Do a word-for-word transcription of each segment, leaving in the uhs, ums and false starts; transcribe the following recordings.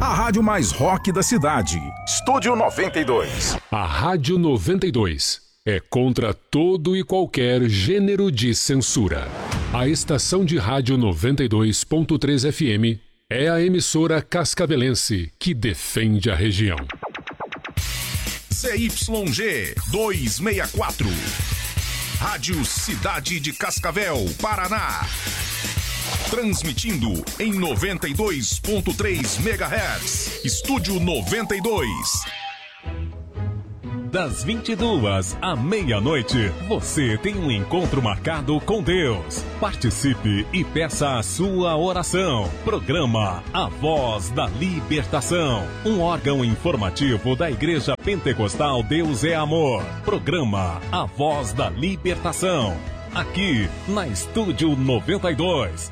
A rádio mais rock da cidade. Estúdio noventa e dois. A Rádio noventa e dois é contra todo e qualquer gênero de censura. A estação de rádio noventa e dois ponto três F M é a emissora cascavelense que defende a região. C Y G duzentos e sessenta e quatro. Rádio Cidade de Cascavel, Paraná. Transmitindo em noventa e dois ponto três megahertz. Estúdio noventa e dois. Das vinte e duas à meia-noite, você tem um encontro marcado com Deus. Participe e peça a sua oração. Programa A Voz da Libertação, um órgão informativo da Igreja Pentecostal Deus é Amor. Programa A Voz da Libertação, aqui na Estúdio noventa e dois.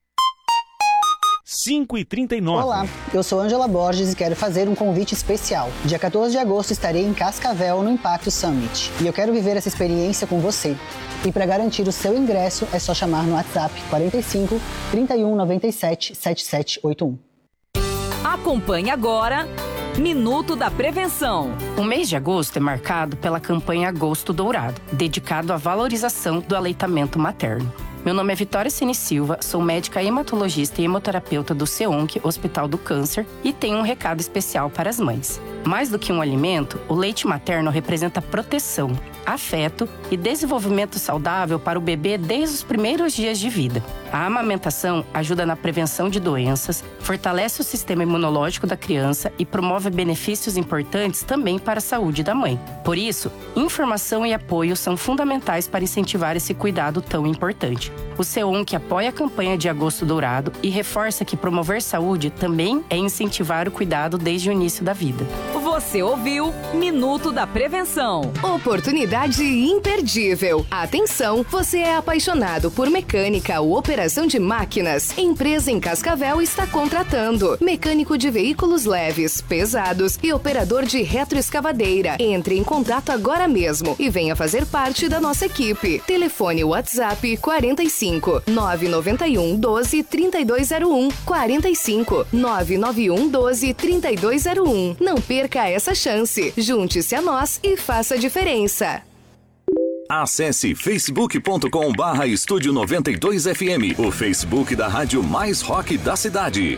cinco e trinta e nove. Olá, eu sou Ângela Borges e quero fazer um convite especial. Dia quatorze de agosto estarei em Cascavel no Impacto Summit e eu quero viver essa experiência com você. E para garantir o seu ingresso é só chamar no WhatsApp quarenta e cinco, trinta e um, noventa e sete, setenta e sete oitenta e um. Acompanhe agora Minuto da Prevenção. O mês de agosto é marcado pela campanha Agosto Dourado, dedicado à valorização do aleitamento materno. Meu nome é Vitória Cine Silva, sou médica hematologista e hemoterapeuta do CEONC, Hospital do Câncer, e tenho um recado especial para as mães. Mais do que um alimento, o leite materno representa proteção, afeto e desenvolvimento saudável para o bebê desde os primeiros dias de vida. A amamentação ajuda na prevenção de doenças, fortalece o sistema imunológico da criança e promove benefícios importantes também para a saúde da mãe. Por isso, informação e apoio são fundamentais para incentivar esse cuidado tão importante. O CEONC apoia a campanha de Agosto Dourado e reforça que promover saúde também é incentivar o cuidado desde o início da vida. Você ouviu Minuto da Prevenção. Oportunidade imperdível. Atenção, você é apaixonado por mecânica ou operação de máquinas? Empresa em Cascavel está contratando mecânico de veículos leves, pesados e operador de retroescavadeira. Entre em contato agora mesmo e venha fazer parte da nossa equipe. Telefone WhatsApp quarenta e cinco, nove nove um, doze, trinta e dois zero um, quarenta e cinco, nove nove um, doze, trinta e dois zero um. Não perca essa chance. Junte-se a nós e faça a diferença. Acesse facebook ponto com barra Estúdio noventa e dois F M, o Facebook da rádio mais rock da cidade.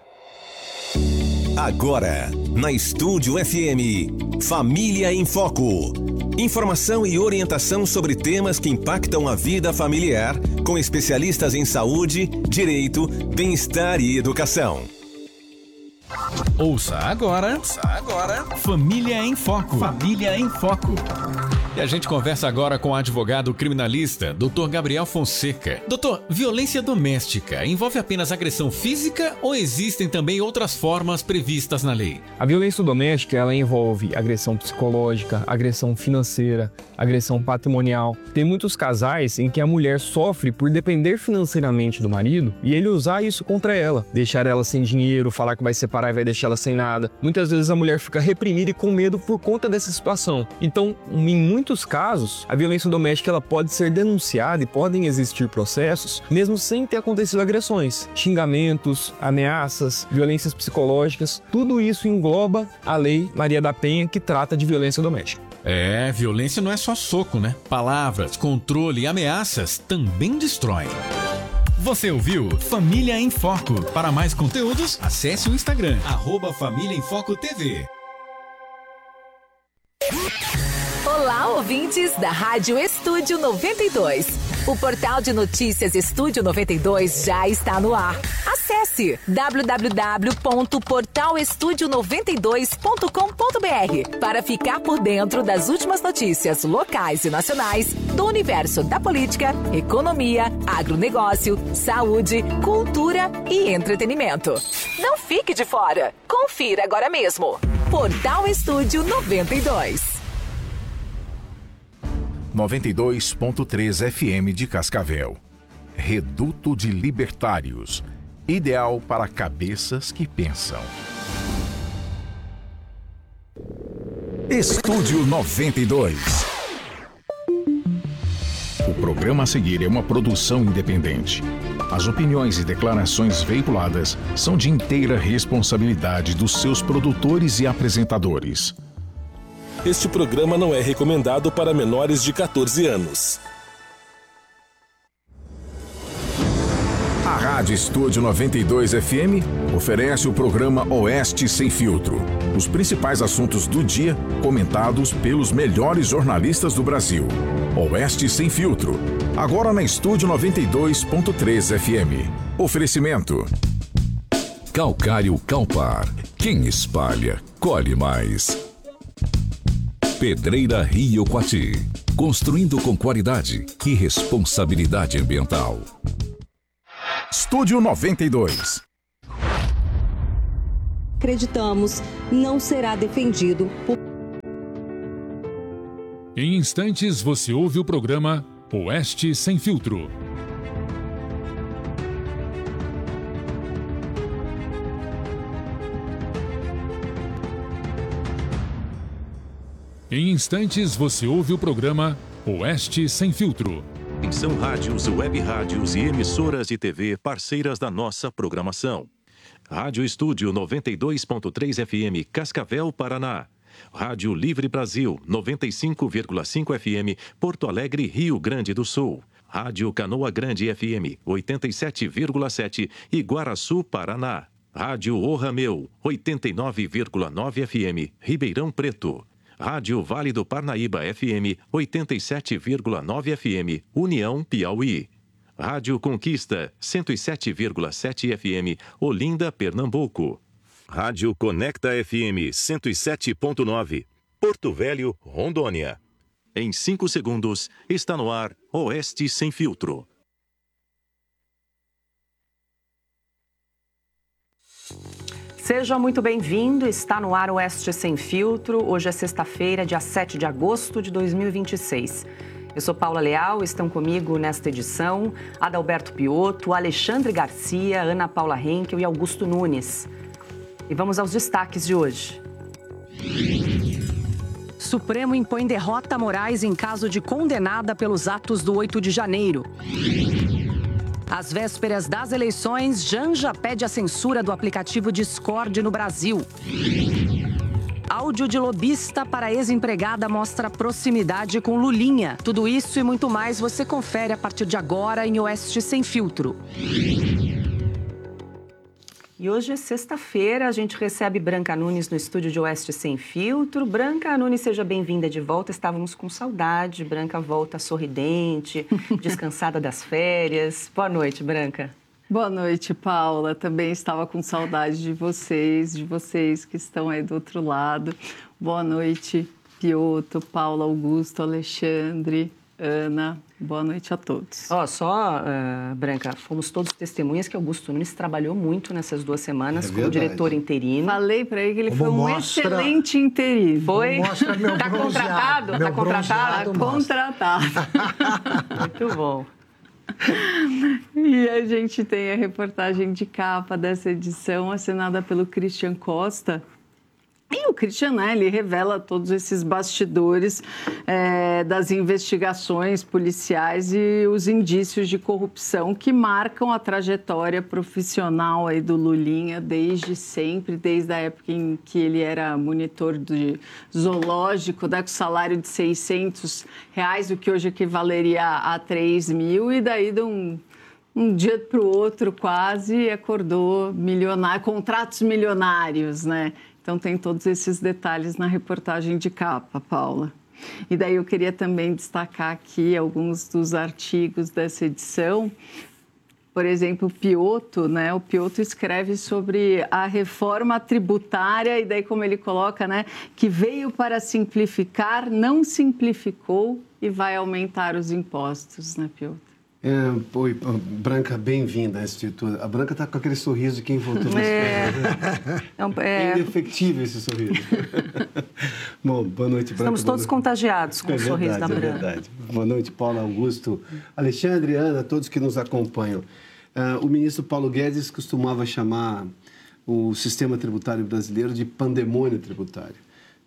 Agora, na Estúdio F M, Família em Foco. Informação e orientação sobre temas que impactam a vida familiar, com especialistas em saúde, direito, bem-estar e educação. Ouça agora, Ouça agora, Família em Foco. Família em Foco. E a gente conversa agora com o advogado criminalista, doutor Gabriel Fonseca. Doutor, violência doméstica envolve apenas agressão física ou existem também outras formas previstas na lei? A violência doméstica, ela envolve agressão psicológica, agressão financeira, agressão patrimonial. Tem muitos casais em que a mulher sofre por depender financeiramente do marido e ele usar isso contra ela, deixar ela sem dinheiro, falar que vai separar e vai deixar ela sem nada. Muitas vezes a mulher fica reprimida e com medo por conta dessa situação. Então, em muitos casos, a violência doméstica ela pode ser denunciada e podem existir processos, mesmo sem ter acontecido agressões, xingamentos, ameaças, violências psicológicas. Tudo isso engloba a Lei Maria da Penha, que trata de violência doméstica. É, violência não é só soco, né? Palavras, controle e ameaças também destroem. Você ouviu Família em Foco. Para mais conteúdos, acesse o Instagram, arroba Família em Foco T V. Olá, ouvintes da Rádio Estúdio noventa e dois. O portal de notícias Estúdio noventa e dois já está no ar. Acesse w w w ponto portal estúdio noventa e dois ponto com ponto b r para ficar por dentro das últimas notícias locais e nacionais do universo da política, economia, agronegócio, saúde, cultura e entretenimento. Não fique de fora. Confira agora mesmo. Portal Estúdio noventa e dois. noventa e dois ponto três F M de Cascavel. Reduto de Libertários. Ideal para cabeças que pensam. Estúdio noventa e dois. O programa a seguir é uma produção independente. As opiniões e declarações veiculadas são de inteira responsabilidade dos seus produtores e apresentadores. Este programa não é recomendado para menores de catorze anos. A Rádio Estúdio noventa e dois F M oferece o programa Oeste Sem Filtro. Os principais assuntos do dia comentados pelos melhores jornalistas do Brasil. Oeste Sem Filtro. Agora na Estúdio noventa e dois ponto três F M. Oferecimento. Calcário Calpar. Quem espalha, colhe mais. Pedreira Rio Quati. Construindo com qualidade e responsabilidade ambiental. Estúdio noventa e dois. Acreditamos, não será defendido por... Em instantes você ouve o programa Oeste Sem Filtro. Em instantes você ouve o programa Oeste Sem Filtro. São rádios, web rádios e emissoras de T V parceiras da nossa programação. Rádio Estúdio noventa e dois ponto três F M, Cascavel, Paraná. Rádio Livre Brasil, noventa e cinco vírgula cinco F M, Porto Alegre, Rio Grande do Sul. Rádio Canoa Grande F M, oitenta e sete vírgula sete, Iguaraçu, Paraná. Rádio O Rameu, oitenta e nove vírgula nove F M, Ribeirão Preto. Rádio Vale do Parnaíba F M, oitenta e sete vírgula nove F M, União, Piauí. Rádio Conquista, cento e sete vírgula sete F M, Olinda, Pernambuco. Rádio Conecta F M, cento e sete ponto nove, Porto Velho, Rondônia. Em cinco segundos, está no ar Oeste Sem Filtro. Seja muito bem-vindo, está no ar o Oeste Sem Filtro. Hoje é sexta-feira, dia sete de agosto de dois mil e vinte e seis. Eu sou Paula Leal, estão comigo nesta edição Adalberto Piotto, Alexandre Garcia, Ana Paula Henkel e Augusto Nunes. E vamos aos destaques de hoje. Supremo impõe derrota a Moraes em caso de condenada pelos atos do oito de janeiro. Às vésperas das eleições, Janja pede a censura do aplicativo Discord no Brasil. Áudio de lobista para ex-empregada mostra proximidade com Lulinha. Tudo isso e muito mais você confere a partir de agora em Oeste Sem Filtro. E hoje é sexta-feira, a gente recebe Branca Nunes no estúdio de Oeste Sem Filtro. Branca Nunes, seja bem-vinda de volta. Estávamos com saudade. Branca volta sorridente, descansada das férias. Boa noite, Branca. Boa noite, Paula. Também estava com saudade de vocês, de vocês que estão aí do outro lado. Boa noite, Piotto, Paula, Augusto, Alexandre, Ana. Boa noite a todos. Ó, oh, só, uh, Branca, fomos todos testemunhas que Augusto Nunes trabalhou muito nessas duas semanas é como diretor interino. Falei para ele que ele como foi um mostra, excelente interino. Foi? Mostra meu tá bronzeado, contratado? Meu tá contratado? Contratado. Muito bom. E a gente tem a reportagem de capa dessa edição, assinada pelo Christian Costa. E o Christian, né, ele revela todos esses bastidores é, das investigações policiais e os indícios de corrupção que marcam a trajetória profissional aí do Lulinha desde sempre, desde a época em que ele era monitor de zoológico, né, com salário de seiscentos reais, o que hoje equivaleria a três mil, e daí de um... Um dia para o outro, quase, acordou milionário, contratos milionários, né? Então, tem todos esses detalhes na reportagem de capa, Paula. E daí eu queria também destacar aqui alguns dos artigos dessa edição. Por exemplo, o Piotto, né? O Piotto escreve sobre a reforma tributária e daí como ele coloca, né? Que veio para simplificar, não simplificou e vai aumentar os impostos, né, Piotto? É, oi, Branca, bem-vinda a esse tudo. A Branca está com aquele sorriso de quem voltou das é... férias. É, é... é indefectível esse sorriso. Bom, boa noite, Branca. Estamos todos noite. contagiados com é o verdade, sorriso da Branca. É verdade. Boa noite, Paulo, Augusto, Alexandre, Ana, todos que nos acompanham. Uh, o ministro Paulo Guedes costumava chamar o sistema tributário brasileiro de pandemônio tributário.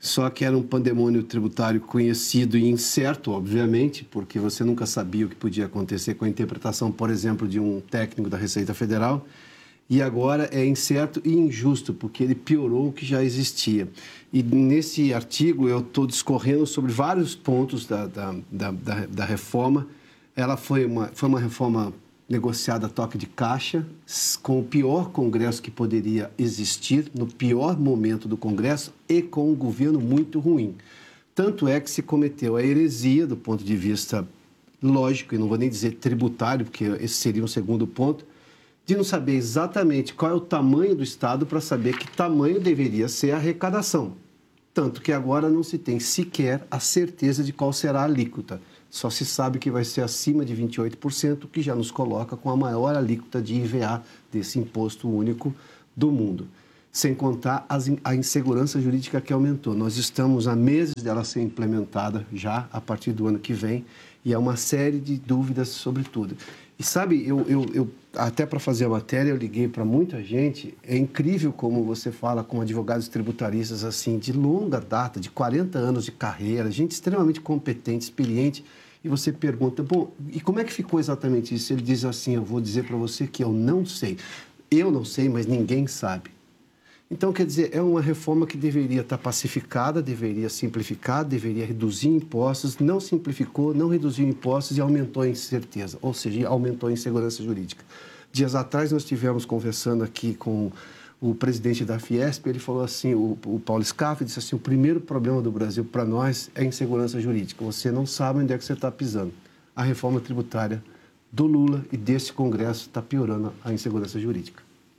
só que era um pandemônio tributário conhecido e incerto, obviamente, porque você nunca sabia o que podia acontecer com a interpretação, por exemplo, de um técnico da Receita Federal. E agora é incerto e injusto, porque ele piorou o que já existia. E nesse artigo eu estou discorrendo sobre vários pontos da, da, da, da, da reforma. Ela foi uma, foi uma reforma negociada a toque de caixa, com o pior Congresso que poderia existir, no pior momento do Congresso e com um governo muito ruim. Tanto é que se cometeu a heresia, do ponto de vista lógico, e não vou nem dizer tributário, porque esse seria um segundo ponto, de não saber exatamente qual é o tamanho do Estado para saber que tamanho deveria ser a arrecadação. Tanto que agora não se tem sequer a certeza de qual será a alíquota. Só se sabe que vai ser acima de vinte e oito por cento, que já nos coloca com a maior alíquota de I V A, desse imposto único do mundo. Sem contar as, a insegurança jurídica que aumentou. Nós estamos há meses dela ser implementada já, a partir do ano que vem, e há uma série de dúvidas sobre tudo. E sabe, eu, eu, eu até para fazer a matéria, eu liguei para muita gente. É incrível como você fala com advogados tributaristas assim, de longa data, de quarenta anos de carreira, gente extremamente competente, experiente, e você pergunta, bom, e como é que ficou exatamente isso? Ele diz assim, eu vou dizer para você que eu não sei. Eu não sei, mas ninguém sabe. Então, quer dizer, é uma reforma que deveria estar pacificada, deveria simplificar, deveria reduzir impostos, não simplificou, não reduziu impostos e aumentou a incerteza, ou seja, aumentou a insegurança jurídica. Dias atrás nós estivemos conversando aqui com o presidente da Fiesp, ele falou assim, o, o Paulo Scaff disse assim, o primeiro problema do Brasil para nós é a insegurança jurídica, você não sabe onde é que você está pisando. A reforma tributária do Lula e desse Congresso está piorando a insegurança jurídica.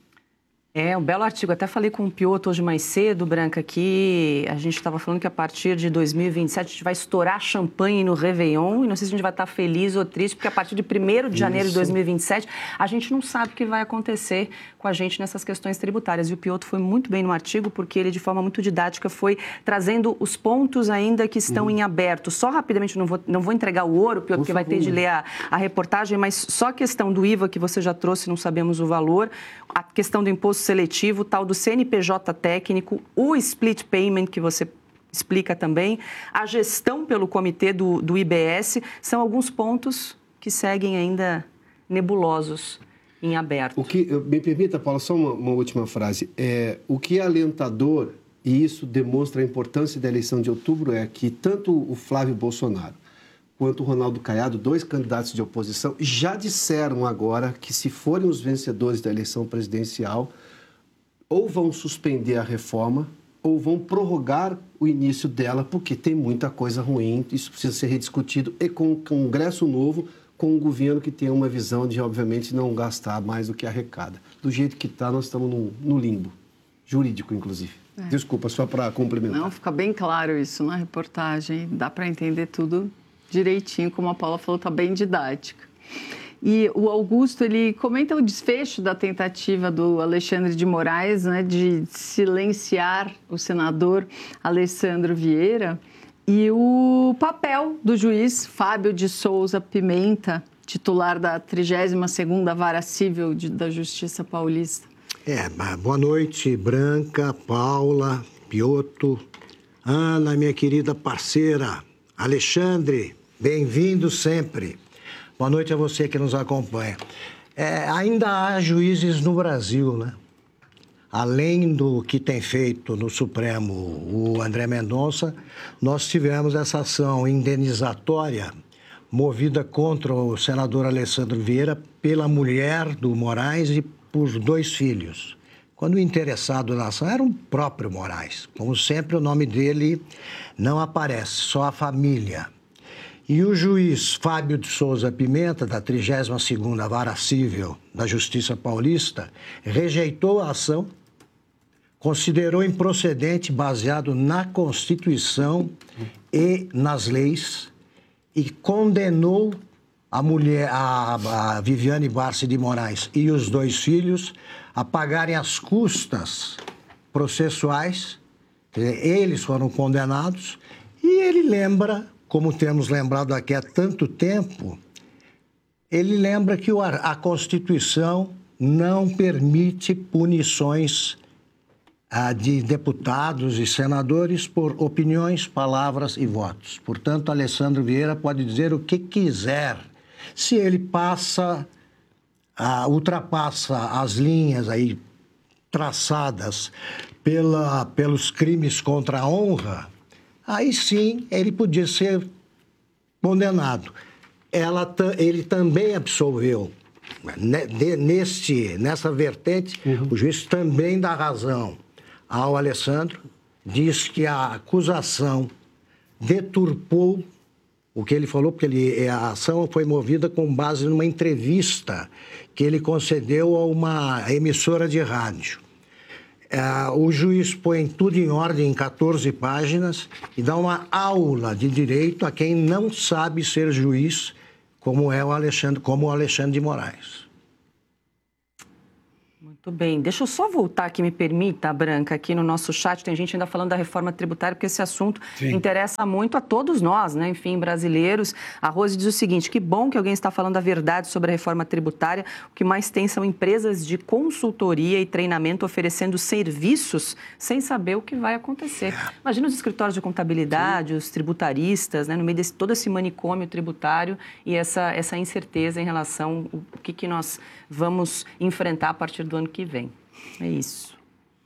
É, um belo artigo. Até falei com o Piotr hoje mais cedo, Branca, que a gente estava falando que a partir de dois mil e vinte e sete a gente vai estourar champanhe no Réveillon e não sei se a gente vai estar feliz ou triste, porque a partir de primeiro de janeiro Isso. de dois mil e vinte e sete a gente não sabe o que vai acontecer com a gente nessas questões tributárias. E o Piotr foi muito bem no artigo, porque ele, de forma muito didática, foi trazendo os pontos ainda que estão uhum. em aberto. Só rapidamente, não vou, não vou entregar o ouro, Piotr, porque vai ter de ler a, a reportagem, mas só a questão do I V A que você já trouxe, não sabemos o valor, a questão do imposto seletivo, tal do C N P J técnico, o split payment que você explica também, a gestão pelo comitê do, do I B S, são alguns pontos que seguem ainda nebulosos em aberto. O que, me permita, Paula, só uma, uma última frase. É, o que é alentador, e isso demonstra a importância da eleição de outubro, é que tanto o Flávio Bolsonaro quanto o Ronaldo Caiado, dois candidatos de oposição, já disseram agora que se forem os vencedores da eleição presidencial, ou vão suspender a reforma, ou vão prorrogar o início dela, porque tem muita coisa ruim, isso precisa ser rediscutido, e com um Congresso novo, com um governo que tem uma visão de, obviamente, não gastar mais do que arrecada. Do jeito que está, nós estamos no, no limbo, jurídico, inclusive. É. Desculpa, só para complementar. Não, fica bem claro isso na reportagem, dá para entender tudo direitinho, como a Paula falou, está bem didática. E o Augusto, ele comenta o desfecho da tentativa do Alexandre de Moraes, né, de silenciar o senador Alessandro Vieira, e o papel do juiz Fábio de Souza Pimenta, titular da trigésima segunda Vara Civil de, da Justiça Paulista. É, boa noite, Branca, Paula, Piotr, Ana, minha querida parceira, Alexandre, bem-vindo sempre. Boa noite a você que nos acompanha. É, ainda há juízes no Brasil, né? Além do que tem feito no Supremo o André Mendonça, nós tivemos essa ação indenizatória movida contra o senador Alessandro Vieira pela mulher do Moraes e por dois filhos. Quando o interessado na ação era o próprio Moraes. Como sempre, o nome dele não aparece, só a família. E o juiz Fábio de Souza Pimenta, da trigésima segunda Vara Civil da Justiça Paulista, rejeitou a ação, considerou improcedente baseado na Constituição e nas leis e condenou a mulher, a, a Viviane Barsi de Moraes e os dois filhos a pagarem as custas processuais. Eles foram condenados e ele lembra, como temos lembrado aqui há tanto tempo, ele lembra que a Constituição não permite punições ah, de deputados e senadores por opiniões, palavras e votos. Portanto, Alessandro Vieira pode dizer o que quiser. Se ele passa, ah, ultrapassa as linhas aí traçadas pela, pelos crimes contra a honra, aí sim ele podia ser condenado. Ela, ele também absolveu. Neste, nessa vertente, uhum. o juiz também dá razão ao Alessandro, diz que a acusação deturpou o que ele falou, porque ele, a ação foi movida com base numa entrevista que ele concedeu a uma emissora de rádio. É, o juiz põe tudo em ordem em quatorze páginas e dá uma aula de direito a quem não sabe ser juiz, como é o Alexandre, como o Alexandre de Moraes. Muito bem. Deixa eu só voltar aqui, me permita, Branca, aqui no nosso chat. Tem gente ainda falando da reforma tributária, porque esse assunto Sim. interessa muito a todos nós, né? Enfim, brasileiros. A Rose diz o seguinte: que bom que alguém está falando a verdade sobre a reforma tributária. O que mais tem são empresas de consultoria e treinamento oferecendo serviços sem saber o que vai acontecer. Imagina os escritórios de contabilidade, Sim. os tributaristas, né? No meio de todo esse manicômio tributário e essa, essa incerteza em relação ao que, que nós vamos enfrentar a partir do ano que vem. É isso.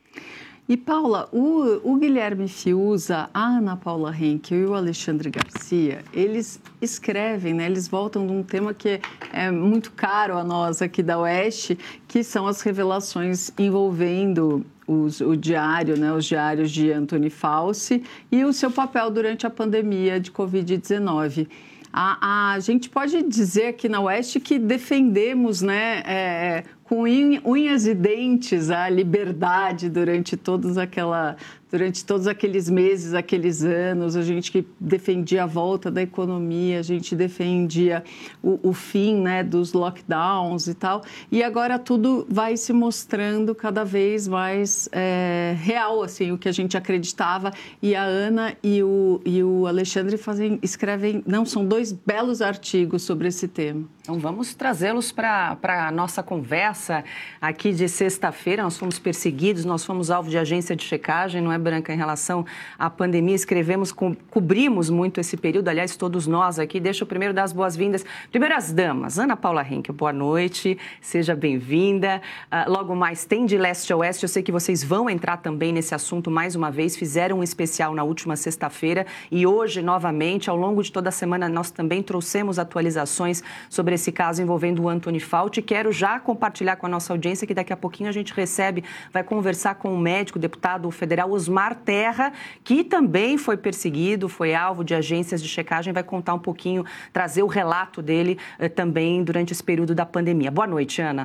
E, Paula, o, o Guilherme Fiuza, a Ana Paula Henkel e o Alexandre Garcia, eles escrevem, né? Eles voltam de um tema que é, é muito caro a nós aqui da Oeste, que são as revelações envolvendo os, o diário, né? Os diários de Anthony Fauci e o seu papel durante a pandemia de covid dezenove. A, a gente pode dizer aqui na Oeste que defendemos, né, é, com unhas e dentes a liberdade durante todos, aquela, durante todos aqueles meses, aqueles anos. A gente que defendia a volta da economia, a gente defendia o, o fim, né, dos lockdowns e tal. E agora tudo vai se mostrando cada vez mais é, real, assim, o que a gente acreditava. E a Ana e o, e o Alexandre fazem, escrevem, não, são dois belos artigos sobre esse tema. Então vamos trazê-los para a nossa conversa aqui de sexta-feira. Nós fomos perseguidos, nós fomos alvo de agência de checagem, não é, Branca, em relação à pandemia. Escrevemos, co cobrimos muito esse período, aliás, todos nós aqui. Deixa eu primeiro dar as boas-vindas. Primeiro as damas. Ana Paula Henkel, boa noite, seja bem-vinda. Uh, logo mais tem de leste a oeste, eu sei que vocês vão entrar também nesse assunto mais uma vez. Fizeram um especial na última sexta-feira e hoje, novamente, ao longo de toda a semana, nós também trouxemos atualizações sobre esse caso envolvendo o Anthony Fauci. Quero já compartilhar com a nossa audiência que daqui a pouquinho a gente recebe, vai conversar com o médico, o deputado federal Osmar Terra, que também foi perseguido, foi alvo de agências de checagem, vai contar um pouquinho, trazer o relato dele eh, também durante esse período da pandemia. Boa noite, Ana.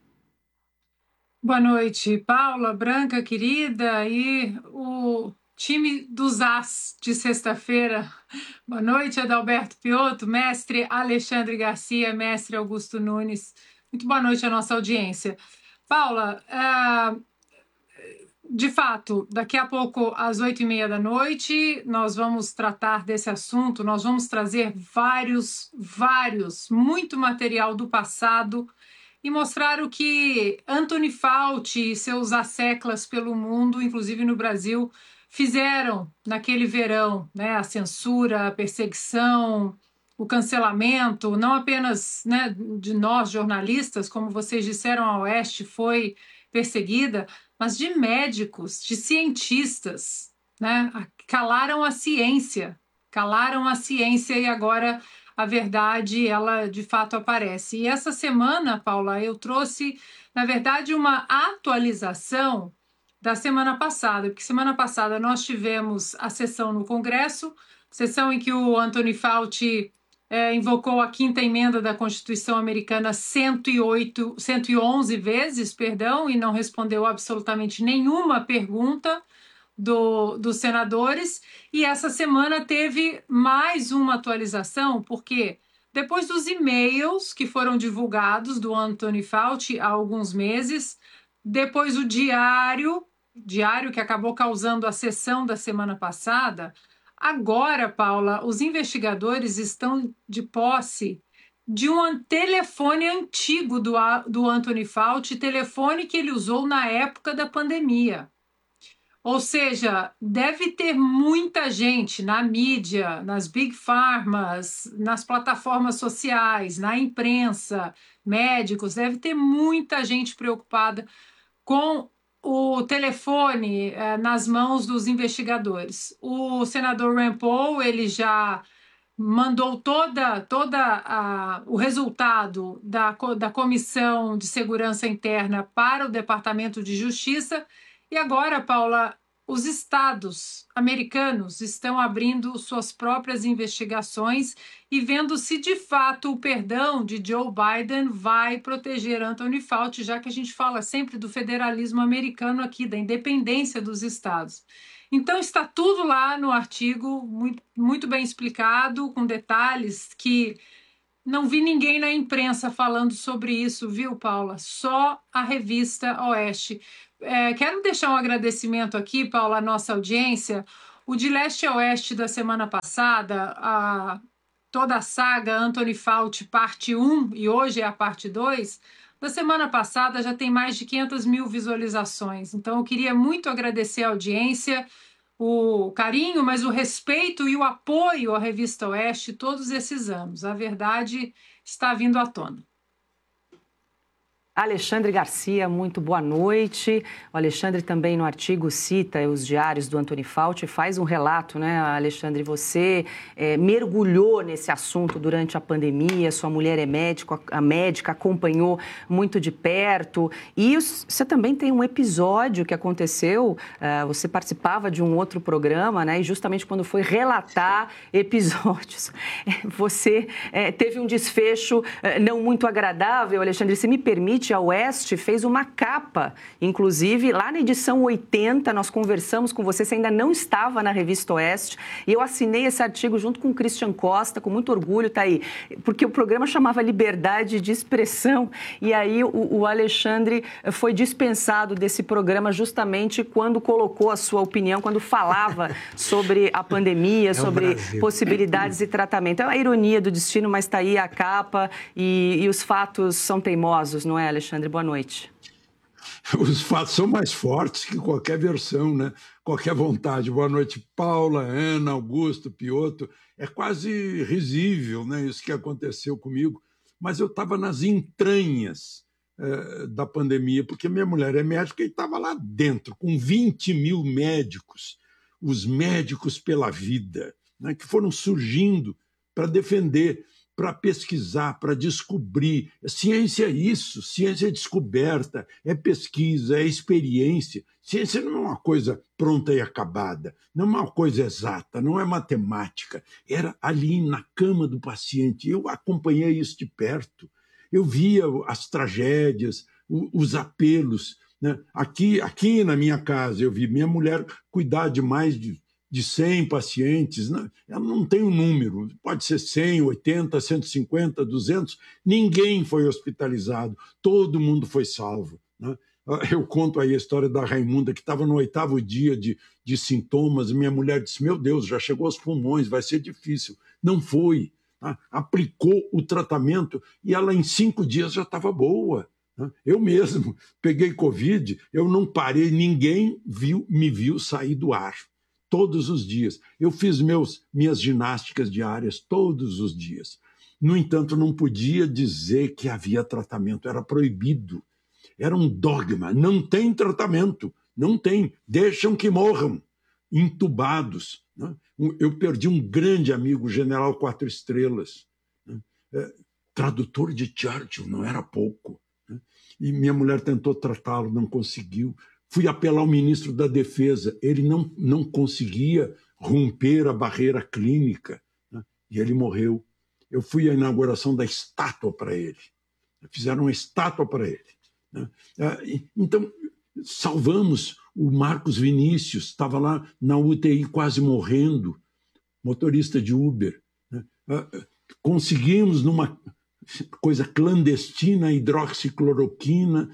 Boa noite, Paula, Branca, querida, e o time dos As de sexta-feira. Boa noite, Adalberto Piotto, mestre Alexandre Garcia, mestre Augusto Nunes. Muito boa noite à nossa audiência. Paula, uh, de fato, daqui a pouco, às oito e meia da noite, nós vamos tratar desse assunto, nós vamos trazer vários, vários, muito material do passado e mostrar o que Anthony Fauci e seus asseclas pelo mundo, inclusive no Brasil, fizeram naquele verão, né? A censura, a perseguição, o cancelamento, não apenas, né, de nós jornalistas, como vocês disseram, a Oeste foi perseguida, mas de médicos, de cientistas, né? Calaram a ciência, calaram a ciência e agora a verdade, ela de fato aparece. E essa semana, Paula, eu trouxe, na verdade, uma atualização da semana passada, porque semana passada nós tivemos a sessão no Congresso, sessão em que o Anthony Fauci é, invocou a quinta emenda da Constituição Americana cento e oito, cento e onze vezes, perdão, e não respondeu absolutamente nenhuma pergunta do, dos senadores. E essa semana teve mais uma atualização, porque depois dos e-mails que foram divulgados do Anthony Fauci há alguns meses, depois o diário, diário que acabou causando a sessão da semana passada, agora, Paula, os investigadores estão de posse de um telefone antigo do, do Anthony Fauci, telefone que ele usou na época da pandemia. Ou seja, deve ter muita gente na mídia, nas big pharmas, nas plataformas sociais, na imprensa, médicos, deve ter muita gente preocupada com o telefone eh, nas mãos dos investigadores. O senador Rand Paul, ele já mandou toda, toda a, o resultado da, da Comissão de Segurança Interna para o Departamento de Justiça. E agora, Paula, os estados americanos estão abrindo suas próprias investigações e vendo se de fato o perdão de Joe Biden vai proteger Anthony Fauci, já que a gente fala sempre do federalismo americano aqui, da independência dos estados. Então está tudo lá no artigo, muito, muito bem explicado, com detalhes que não vi ninguém na imprensa falando sobre isso, viu, Paula? Só a revista Oeste. É, quero deixar um agradecimento aqui, Paula, à nossa audiência. O De Leste a Oeste da semana passada, a, toda a saga Anthony Fauci parte um, e hoje é a parte dois, da semana passada já tem mais de quinhentas mil visualizações. Então eu queria muito agradecer a audiência, o carinho, mas o respeito e o apoio à Revista Oeste todos esses anos. A verdade está vindo à tona. Alexandre Garcia, muito boa noite. O Alexandre também no artigo cita os diários do Anthony Fauci, faz um relato, né, Alexandre? Você é, mergulhou nesse assunto durante a pandemia, sua mulher é médico, a médica acompanhou muito de perto. E você também tem um episódio que aconteceu, uh, você participava de um outro programa, né? E justamente quando foi relatar episódios, você é, teve um desfecho é, não muito agradável, Alexandre. Se me permite, a Oeste fez uma capa, inclusive lá na edição oitenta, nós conversamos com você, você ainda não estava na Revista Oeste, e eu assinei esse artigo junto com o Christian Costa, com muito orgulho, tá aí, porque o programa chamava Liberdade de Expressão, e aí o, o Alexandre foi dispensado desse programa justamente quando colocou a sua opinião, quando falava sobre a pandemia, é sobre possibilidades de tratamento. É uma ironia do destino, mas tá aí a capa, e, e os fatos são teimosos, não é, Alexandre? Boa noite. Os fatos são mais fortes que qualquer versão, né? Qualquer vontade. Boa noite, Paula, Ana, Augusto, Piotto. É quase risível, né, isso que aconteceu comigo, mas eu estava nas entranhas eh, da pandemia, porque minha mulher é médica e estava lá dentro, com vinte mil médicos, os médicos pela vida, né, que foram surgindo para defender, para pesquisar, para descobrir. Ciência é isso, ciência é descoberta, é pesquisa, é experiência. Ciência não é uma coisa pronta e acabada, não é uma coisa exata, não é matemática. Era ali na cama do paciente. Eu acompanhei isso de perto. Eu via as tragédias, os apelos, né? Aqui, aqui na minha casa, eu vi minha mulher cuidar de mais de de cem pacientes, né? Ela não tem um número, pode ser cem, oitenta, cento e cinquenta, duzentos, ninguém foi hospitalizado, todo mundo foi salvo, né? Eu conto aí a história da Raimunda, que estava no oitavo dia de, de sintomas, e minha mulher disse, meu Deus, já chegou aos pulmões, vai ser difícil. Não foi, né? Aplicou o tratamento e ela em cinco dias já estava boa. Né? Eu mesmo peguei Covid, eu não parei, ninguém viu, me viu sair do ar. Todos os dias. Eu fiz meus, minhas ginásticas diárias todos os dias. No entanto, não podia dizer que havia tratamento, era proibido. Era um dogma. Não tem tratamento, não tem. Deixam que morram, entubados. Né? Eu perdi um grande amigo, o general Quatro Estrelas, né? É, tradutor de Churchill, não era pouco. Né? E minha mulher tentou tratá-lo, não conseguiu. Fui apelar ao ministro da Defesa, ele não, não conseguia romper a barreira clínica, né? E ele morreu. Eu fui à inauguração da estátua para ele. Fizeram uma estátua para ele. Né? Então, salvamos o Marcos Vinícius, estava lá na U T I quase morrendo, motorista de Uber. Né? Conseguimos, numa coisa clandestina, hidroxicloroquina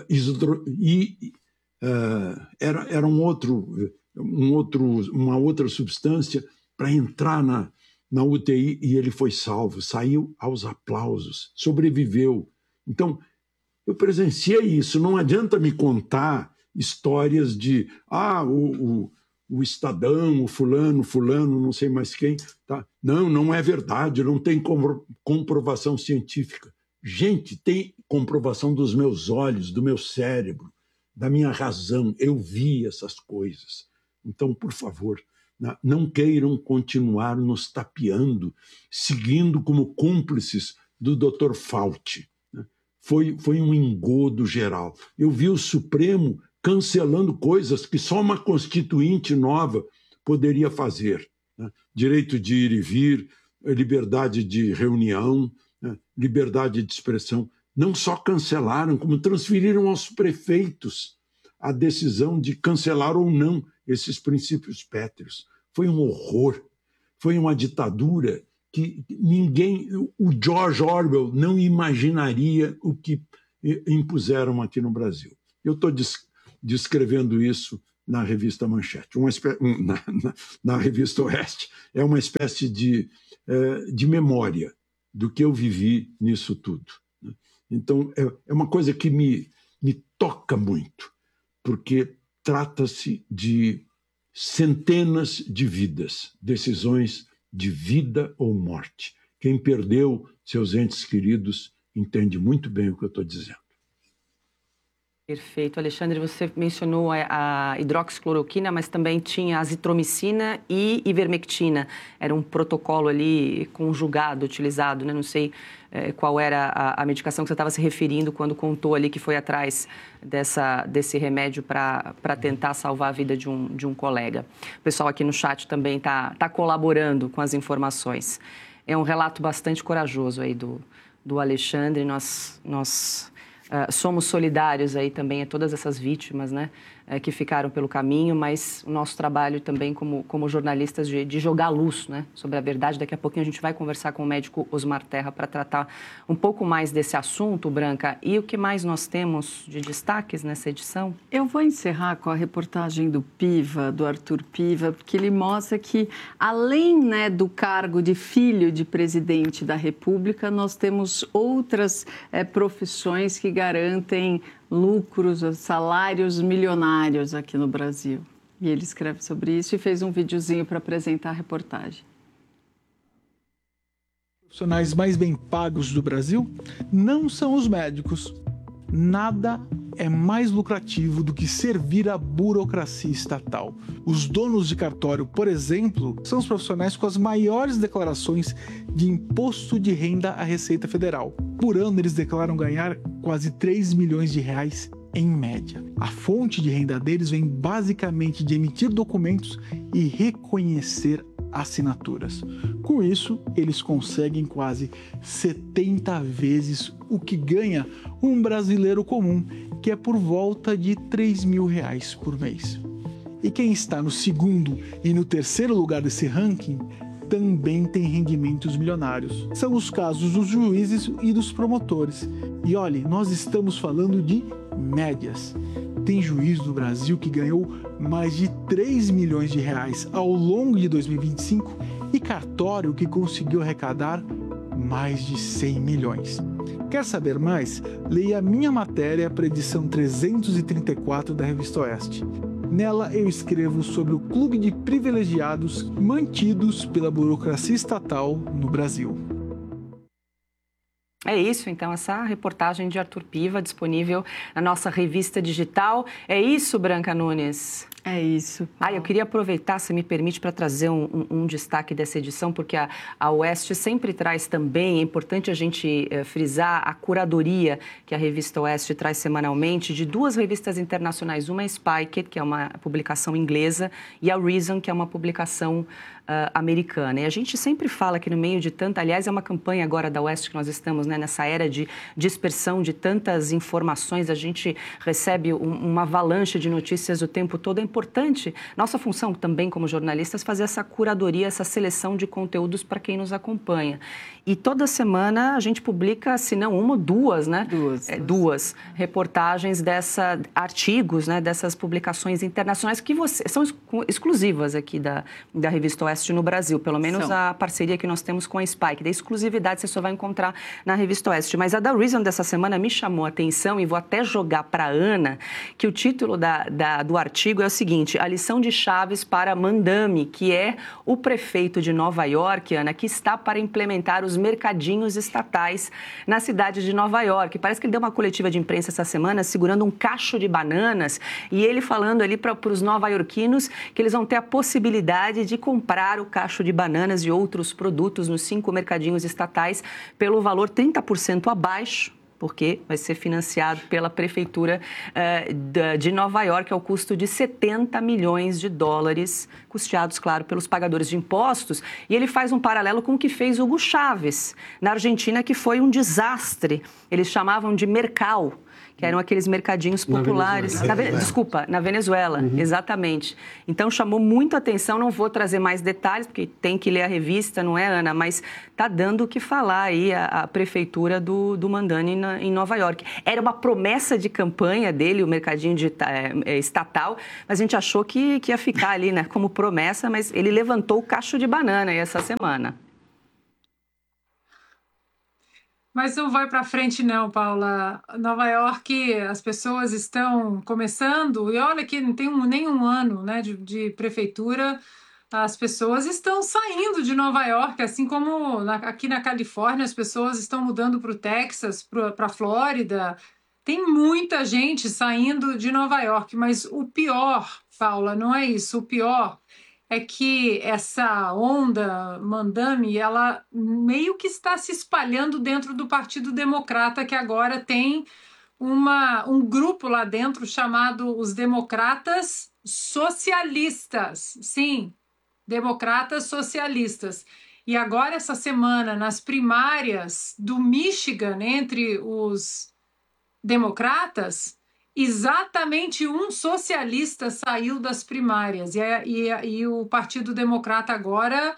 e... Uh, era, era um outro, um outro, uma outra substância para entrar na, na U T I e ele foi salvo, saiu aos aplausos, sobreviveu. Então, eu presenciei isso, não adianta me contar histórias de ah, o, o, o Estadão, o fulano, fulano, não sei mais quem. Tá? Não, não é verdade, não tem comprovação científica. Gente, tem comprovação dos meus olhos, do meu cérebro, da minha razão. Eu vi essas coisas. Então, por favor, não queiram continuar nos tapeando, seguindo como cúmplices do doutor Fauci. Foi, foi um engodo geral. Eu vi o Supremo cancelando coisas que só uma constituinte nova poderia fazer. Né? Direito de ir e vir, liberdade de reunião, né? Liberdade de expressão. Não só cancelaram, como transferiram aos prefeitos a decisão de cancelar ou não esses princípios pétreos. Foi um horror. Foi uma ditadura que ninguém, o George Orwell não imaginaria o que impuseram aqui no Brasil. Eu estou descrevendo isso na revista Manchete, uma espé... na, na, na revista Oeste. É uma espécie de, de memória do que eu vivi nisso tudo. Então, é uma coisa que me, me toca muito, porque trata-se de centenas de vidas, decisões de vida ou morte. Quem perdeu seus entes queridos entende muito bem o que eu estou dizendo. Perfeito. Alexandre, você mencionou a hidroxicloroquina, mas também tinha azitromicina e ivermectina. Era um protocolo ali conjugado, utilizado, né? Não sei é, qual era a, a medicação que você estava se referindo quando contou ali que foi atrás dessa, desse remédio para tentar salvar a vida de um, de um colega. O pessoal aqui no chat também está tá colaborando com as informações. É um relato bastante corajoso aí do, do Alexandre. Nós... nós Uh, somos solidários aí também a todas essas vítimas, né, uh, que ficaram pelo caminho, mas o nosso trabalho também como, como jornalistas de, de jogar luz, né, sobre a verdade. Daqui a pouquinho a gente vai conversar com o médico Osmar Terra para tratar um pouco mais desse assunto, Branca. E o que mais nós temos de destaques nessa edição? Eu vou encerrar com a reportagem do Piva, do Arthur Piva, porque ele mostra que, além, né, do cargo de filho de presidente da República, nós temos outras é, profissões que garantem lucros, salários milionários aqui no Brasil. E ele escreve sobre isso e fez um videozinho para apresentar a reportagem. Os profissionais mais bem pagos do Brasil não são os médicos. Nada é mais lucrativo do que servir à burocracia estatal. Os donos de cartório, por exemplo, são os profissionais com as maiores declarações de imposto de renda à Receita Federal. Por ano, eles declaram ganhar quase três milhões de reais em média. A fonte de renda deles vem basicamente de emitir documentos e reconhecer assinaturas. Com isso, eles conseguem quase setenta vezes o que ganha um brasileiro comum, que é por volta de três mil reais por mês. E quem está no segundo e no terceiro lugar desse ranking também tem rendimentos milionários. São os casos dos juízes e dos promotores. E olhe, nós estamos falando de médias. Tem juiz no Brasil que ganhou mais de três milhões de reais ao longo de dois mil e vinte e cinco e cartório que conseguiu arrecadar mais de cem milhões. Quer saber mais? Leia a minha matéria para a edição trezentos e trinta e quatro da Revista Oeste. Nela eu escrevo sobre o clube de privilegiados mantidos pela burocracia estatal no Brasil. É isso, então, essa reportagem de Arthur Piva, disponível na nossa revista digital. É isso, Branca Nunes? É isso. Ah, eu queria aproveitar, se me permite, para trazer um, um, um destaque dessa edição, porque a, a Oeste sempre traz também, é importante a gente eh, frisar a curadoria que a revista Oeste traz semanalmente de duas revistas internacionais, uma é Spiked, que é uma publicação inglesa, e a Reason, que é uma publicação uh, americana. E a gente sempre fala que no meio de tanta, aliás, é uma campanha agora da Oeste que nós estamos, né, nessa era de dispersão de tantas informações, a gente recebe um, uma avalanche de notícias o tempo todo, é importante, nossa função também como jornalistas, fazer essa curadoria, essa seleção de conteúdos para quem nos acompanha. E toda semana a gente publica, se não uma, duas, né? Duas. É, duas reportagens dessa, artigos, né? Dessas publicações internacionais que você, são exclusivas aqui da, da Revista Oeste no Brasil, pelo menos são. A parceria que nós temos com a Spike. Da exclusividade você só vai encontrar na Revista Oeste. Mas a da Reason dessa semana me chamou a atenção e vou até jogar para a Ana, que o título da, da, do artigo é o seguinte: a lição de chaves para Mandami, que é o prefeito de Nova York, Ana, que está para implementar os mercadinhos estatais na cidade de Nova York. Parece que ele deu uma coletiva de imprensa essa semana segurando um cacho de bananas e ele falando ali para os nova-iorquinos que eles vão ter a possibilidade de comprar o cacho de bananas e outros produtos nos cinco mercadinhos estatais pelo valor trinta por cento abaixo, porque vai ser financiado pela Prefeitura uh, de Nova York ao custo de setenta milhões de dólares, custeados, claro, pelos pagadores de impostos. E ele faz um paralelo com o que fez Hugo Chávez na Argentina, que foi um desastre. Eles chamavam de Mercal, que eram aqueles mercadinhos populares. Na Venezuela. Na, desculpa, na Venezuela, uhum. Exatamente. Então, chamou muito a atenção, não vou trazer mais detalhes, porque tem que ler a revista, não é, Ana? Mas está dando o que falar aí a, a prefeitura do, do Mandani na, em Nova York. Era uma promessa de campanha dele, o mercadinho de, é, estatal, mas a gente achou que, que ia ficar ali, né, como promessa, mas ele levantou o cacho de banana aí essa semana. Mas não vai para frente não, Paula. Nova York, as pessoas estão começando, e olha que não tem um, nem um ano, né, de, de prefeitura, as pessoas estão saindo de Nova York, assim como na, aqui na Califórnia as pessoas estão mudando para o Texas, para a Flórida. Tem muita gente saindo de Nova York, mas o pior, Paula, não é isso. O pior é que essa onda Mandami, ela meio que está se espalhando dentro do Partido Democrata, que agora tem uma, um grupo lá dentro chamado os Democratas Socialistas. Sim, Democratas Socialistas. E agora, essa semana, nas primárias do Michigan, entre os democratas, exatamente um socialista saiu das primárias e, e, e o Partido Democrata agora,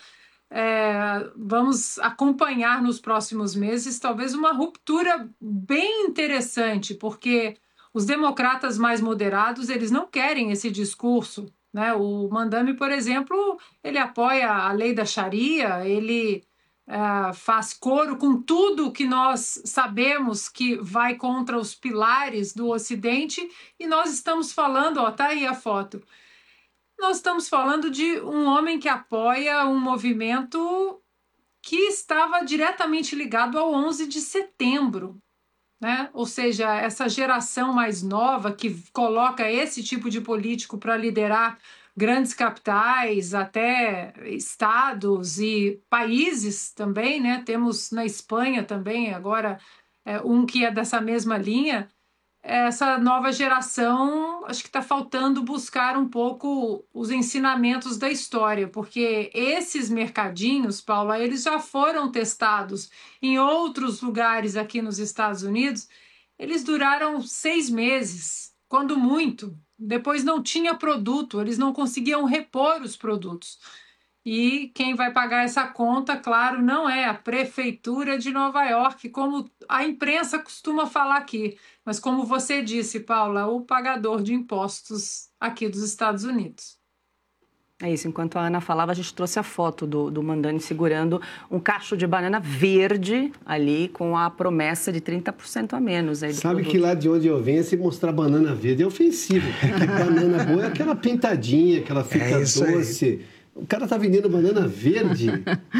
é, vamos acompanhar nos próximos meses talvez uma ruptura bem interessante, porque os democratas mais moderados, eles não querem esse discurso, né? O Mandami, por exemplo, ele apoia a lei da Sharia, ele Uh, faz coro com tudo que nós sabemos que vai contra os pilares do Ocidente, e nós estamos falando, ó, tá aí a foto, nós estamos falando de um homem que apoia um movimento que estava diretamente ligado ao onze de setembro, né? Ou seja, essa geração mais nova que coloca esse tipo de político para liderar grandes capitais, até estados e países também, né? Temos na Espanha também agora é, um que é dessa mesma linha. Essa nova geração, acho que está faltando buscar um pouco os ensinamentos da história, porque esses mercadinhos, Paula, eles já foram testados em outros lugares aqui nos Estados Unidos. Eles duraram seis meses, quando muito. Depois não tinha produto, eles não conseguiam repor os produtos. E quem vai pagar essa conta, claro, não é a Prefeitura de Nova York, como a imprensa costuma falar aqui, mas como você disse, Paula, o pagador de impostos aqui dos Estados Unidos. É isso, enquanto a Ana falava, a gente trouxe a foto do, do Mandani segurando um cacho de banana verde ali, com a promessa de trinta por cento a menos. Aí Sabe produto. Que lá de onde eu venho, se mostrar banana verde é ofensivo, porque banana boa é aquela pintadinha, aquela fica é doce. Aí. O cara tá vendendo banana verde?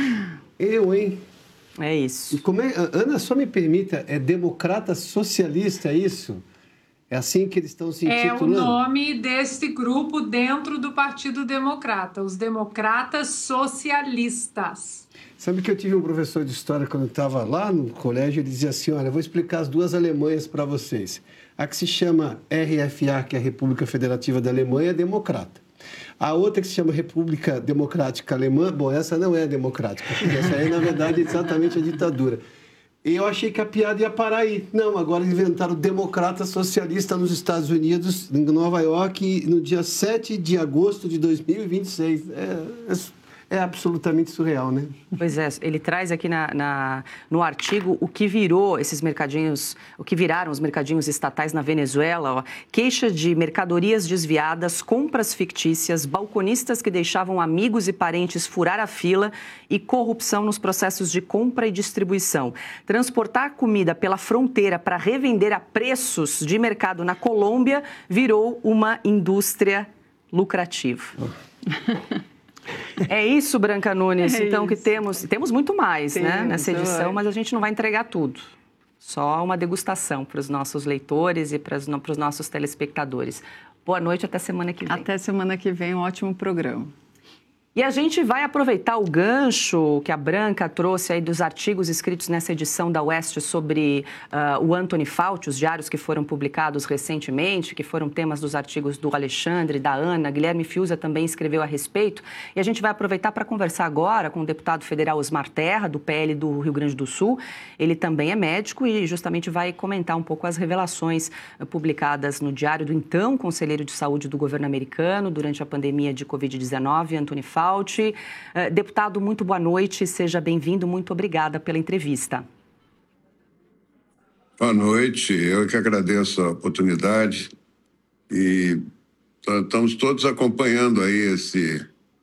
Eu, hein? É isso. Como é, Ana, só me permita, é democrata socialista, é isso? É assim que eles estão se intitulando? É o nome desse grupo dentro do Partido Democrata, os Democratas Socialistas. Sabe que eu tive um professor de história quando eu estava lá no colégio, ele dizia assim, olha, eu vou explicar as duas Alemanhas para vocês. A que se chama R F A, que é a República Federativa da Alemanha, é democrata. A outra que se chama República Democrática Alemã, bom, essa não é democrática, essa é, na verdade, exatamente a ditadura. E eu achei que a piada ia parar aí. Não, agora inventaram o democrata socialista nos Estados Unidos, em Nova York, no dia sete de agosto de dois mil e vinte e seis. É, é É absolutamente surreal, né? Pois é, ele traz aqui na, na, no artigo o que virou esses mercadinhos, o que viraram os mercadinhos estatais na Venezuela, ó. Queixa de mercadorias desviadas, compras fictícias, balconistas que deixavam amigos e parentes furar a fila e corrupção nos processos de compra e distribuição. Transportar comida pela fronteira para revender a preços de mercado na Colômbia virou uma indústria lucrativa. É isso, Branca Nunes, é então, isso. que temos, temos muito mais Sim, né, nessa edição, é. mas a gente não vai entregar tudo. Só uma degustação para os nossos leitores e para os, para os nossos telespectadores. Boa noite, até semana que vem. Até semana que vem, um ótimo programa. E a gente vai aproveitar o gancho que a Branca trouxe aí dos artigos escritos nessa edição da Oeste sobre uh, o Anthony Fauci, os diários que foram publicados recentemente, que foram temas dos artigos do Alexandre, da Ana, Guilherme Fiuza também escreveu a respeito. E a gente vai aproveitar para conversar agora com o deputado federal Osmar Terra, do P L do Rio Grande do Sul. Ele também é médico e justamente vai comentar um pouco as revelações uh, publicadas no diário do então conselheiro de saúde do governo americano durante a pandemia de covid dezenove, Anthony Fauci. Fauci. Uh, deputado, muito boa noite, seja bem-vindo, muito obrigada pela entrevista. Boa noite, eu que agradeço a oportunidade e estamos todos acompanhando aí esse,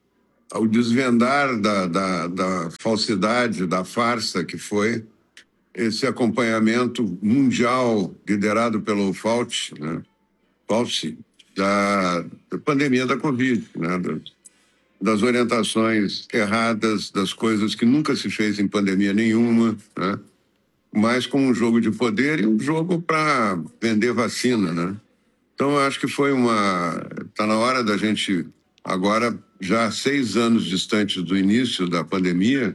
o desvendar da, da, da falsidade, da farsa que foi esse acompanhamento mundial liderado pelo Fauci, né? Fauci, da, da pandemia da Covid, né? Das orientações erradas, das coisas que nunca se fez em pandemia nenhuma, né? Mas com um jogo de poder e um jogo para vender vacina, né? Então, eu acho que foi uma... Está na hora da gente, agora, já seis anos distantes do início da pandemia,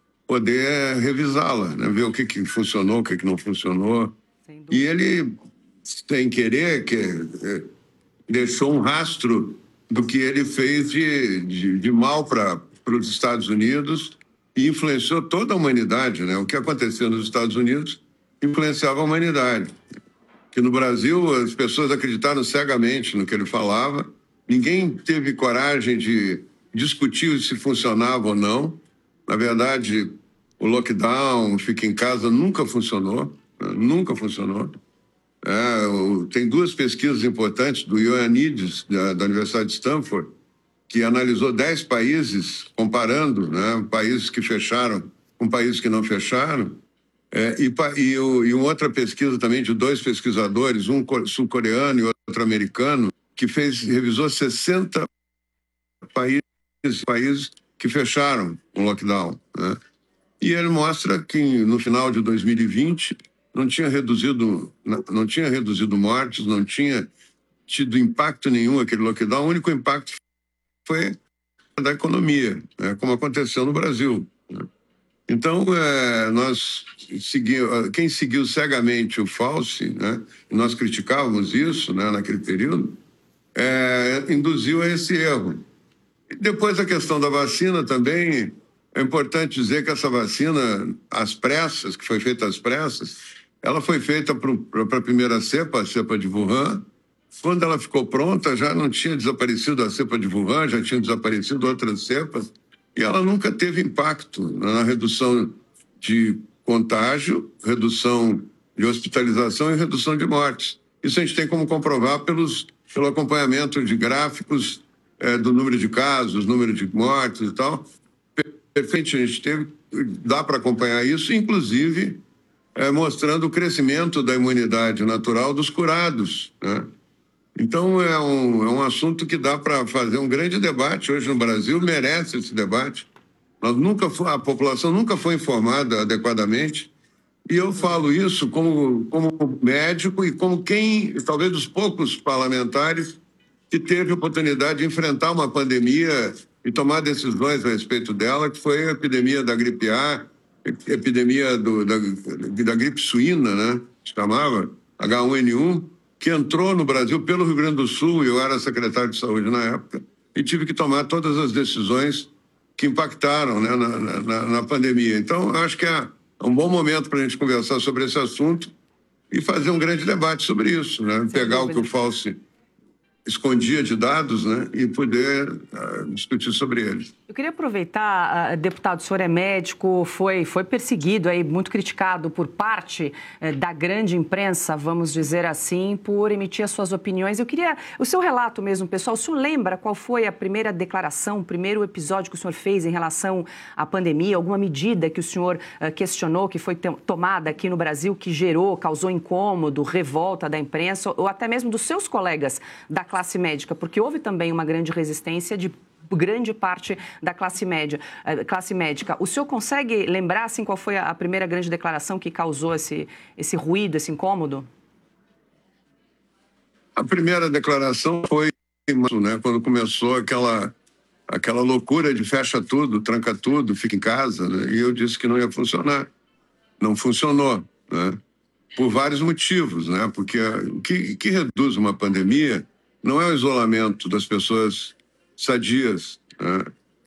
poder revisá-la, né? Ver o que, que funcionou, o que, que não funcionou. E ele, sem querer, que, deixou um rastro do que ele fez de, de, de mal para os Estados Unidos e influenciou toda a humanidade, né? O que aconteceu nos Estados Unidos influenciava a humanidade. Que no Brasil as pessoas acreditaram cegamente no que ele falava, ninguém teve coragem de discutir se funcionava ou não. Na verdade, o lockdown, fica em casa, nunca funcionou, né? Nunca funcionou. É, o, tem duas pesquisas importantes do Ioannidis, da, da Universidade de Stanford, que analisou dez países, comparando, né, países que fecharam com países que não fecharam, é, e, e, o, e uma outra pesquisa também de dois pesquisadores, um sul-coreano e outro americano, que fez, revisou sessenta países, países que fecharam o lockdown, né? E ele mostra que no final de dois mil e vinte... não tinha reduzido, não tinha reduzido mortes, não tinha tido impacto nenhum aquele lockdown. O único impacto foi da economia, né, como aconteceu no Brasil, né? Então, é, nós seguimos, quem seguiu cegamente o Fauci, né, e nós criticávamos isso, né, naquele período, é, induziu a esse erro. E depois a questão da vacina também, é importante dizer que essa vacina, às pressas, que foi feita às pressas, ela foi feita para a primeira cepa, a cepa de Wuhan. Quando ela ficou pronta, já não tinha desaparecido a cepa de Wuhan, já tinham desaparecido outras cepas, e ela nunca teve impacto na redução de contágio, redução de hospitalização e redução de mortes. Isso a gente tem como comprovar pelos, pelo acompanhamento de gráficos é, do número de casos, número de mortes e tal. Perfeito, a gente teve, dá para acompanhar isso, inclusive... É, mostrando o crescimento da imunidade natural dos curados, né? Então, é um, é um assunto que dá para fazer um grande debate hoje no Brasil, merece esse debate. Nós nunca, a população nunca foi informada adequadamente, e eu falo isso como, como médico e como quem, talvez dos poucos parlamentares, que teve a oportunidade de enfrentar uma pandemia e tomar decisões a respeito dela, que foi a epidemia da gripe A, epidemia do, da, da gripe suína, né, chamava, H um N um, que entrou no Brasil pelo Rio Grande do Sul, e eu era secretário de saúde na época, e tive que tomar todas as decisões que impactaram, né, na, na, na pandemia. Então, acho que a, é um bom momento para a gente conversar sobre esse assunto e fazer um grande debate sobre isso, né? Sem Pegar dúvida. O que o Fauci escondia de dados, né, e poder uh, discutir sobre eles. Eu queria aproveitar, uh, deputado, o senhor é médico, foi, foi perseguido, aí, muito criticado por parte uh, da grande imprensa, vamos dizer assim, por emitir as suas opiniões. Eu queria, o seu relato mesmo, pessoal, o senhor lembra qual foi a primeira declaração, o primeiro episódio que o senhor fez em relação à pandemia, alguma medida que o senhor uh, questionou, que foi tomada aqui no Brasil, que gerou, causou incômodo, revolta da imprensa, ou até mesmo dos seus colegas da classe classe médica, porque houve também uma grande resistência de grande parte da classe média, classe médica. O senhor consegue lembrar, assim, qual foi a primeira grande declaração que causou esse, esse ruído, esse incômodo? A primeira declaração foi, né, quando começou aquela, aquela loucura de fecha tudo, tranca tudo, fica em casa, né, e eu disse que não ia funcionar. Não funcionou, né, por vários motivos, né, porque o que, que reduz uma pandemia não é o isolamento das pessoas sadias, né?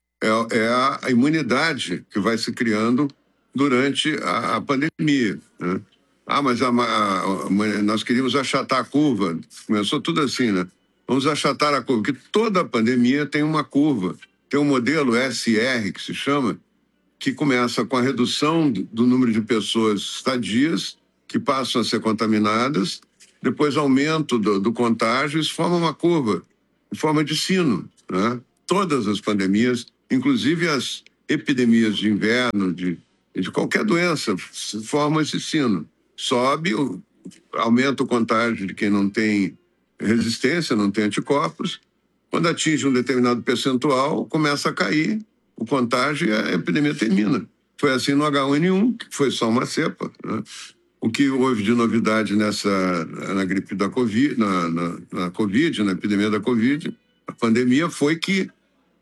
é, é a imunidade que vai se criando durante a, a pandemia, né? Ah, mas a, a, a, nós queríamos achatar a curva. Começou tudo assim, né? Vamos achatar a curva, porque toda a pandemia tem uma curva. Tem um modelo S R, que se chama, que começa com a redução do, do número de pessoas sadias que passam a ser contaminadas, depois aumento do, do contágio, isso forma uma curva, em forma de sino, né? Todas as pandemias, inclusive as epidemias de inverno, de, de qualquer doença, formam esse sino. Sobe, aumenta o contágio de quem não tem resistência, não tem anticorpos. Quando atinge um determinado percentual, começa a cair o contágio e a epidemia termina. Foi assim no H um N um, que foi só uma cepa, né? O que houve de novidade nessa, na gripe da Covid, na, na, na Covid, na epidemia da Covid, a pandemia, foi que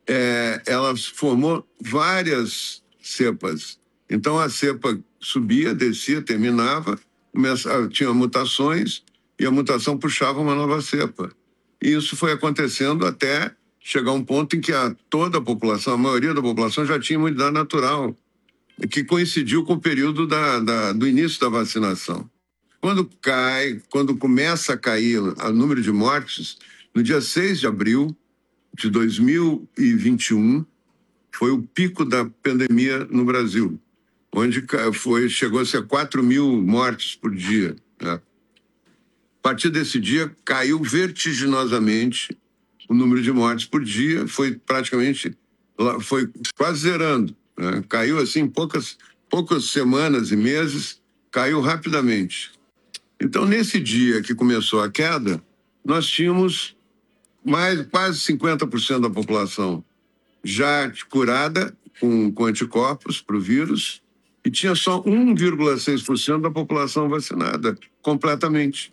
é, ela formou várias cepas. Então, a cepa subia, descia, terminava, começava, tinha mutações, e a mutação puxava uma nova cepa. E isso foi acontecendo até chegar a um ponto em que a, toda a população, a maioria da população, já tinha imunidade natural, que coincidiu com o período da, da, do início da vacinação. Quando cai, quando começa a cair o número de mortes, no dia seis de abril de dois mil e vinte e um, foi o pico da pandemia no Brasil, onde foi, chegou a ser quatro mil mortes por dia, né? A partir desse dia, caiu vertiginosamente o número de mortes por dia, foi praticamente, foi quase zerando. Né? Caiu assim, poucas, poucas semanas e meses, caiu rapidamente. Então, nesse dia que começou a queda, nós tínhamos mais, quase cinquenta por cento da população já curada com, com anticorpos para o vírus e tinha só um vírgula seis por cento da população vacinada completamente.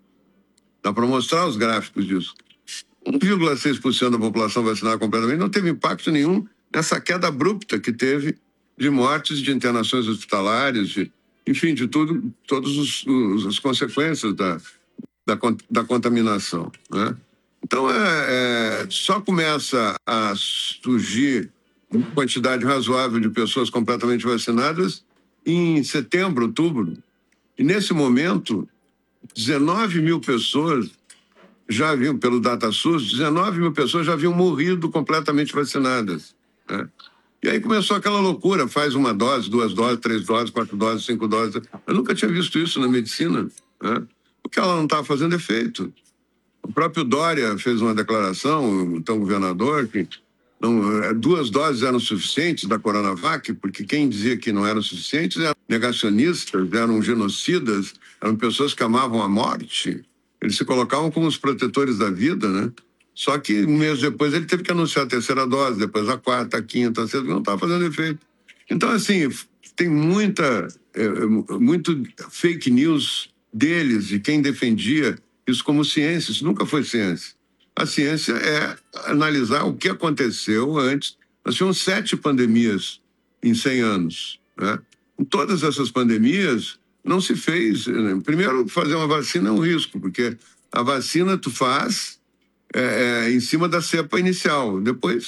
Dá para mostrar os gráficos disso. um vírgula seis por cento da população vacinada completamente não teve impacto nenhum nessa queda abrupta que teve de mortes, de internações hospitalares, de, enfim, de tudo, todas os, os, as consequências da, da, da contaminação, né? Então, é, é, só começa a surgir uma quantidade razoável de pessoas completamente vacinadas em setembro, outubro. E, nesse momento, dezenove mil pessoas já haviam, pelo DataSUS, dezenove mil pessoas já haviam morrido completamente vacinadas, né? E aí começou aquela loucura, faz uma dose, duas doses, três doses, quatro doses, cinco doses. Eu nunca tinha visto isso na medicina, né? Porque ela não estava fazendo efeito. O próprio Dória fez uma declaração, então governador, que não, duas doses eram suficientes da Coronavac, porque quem dizia que não eram suficientes eram negacionistas, eram genocidas, eram pessoas que amavam a morte. Eles se colocavam como os protetores da vida, né? Só que um mês depois ele teve que anunciar a terceira dose, depois a quarta, a quinta, a sexta, não estava fazendo efeito. Então, assim, tem muita, é, muito fake news deles, de quem defendia isso como ciência. Isso nunca foi ciência. A ciência é analisar o que aconteceu antes. Nós tivemos sete pandemias em cem anos, né? Em todas essas pandemias, não se fez... Né? Primeiro, fazer uma vacina é um risco, porque a vacina tu faz... É, é, em cima da cepa inicial. Depois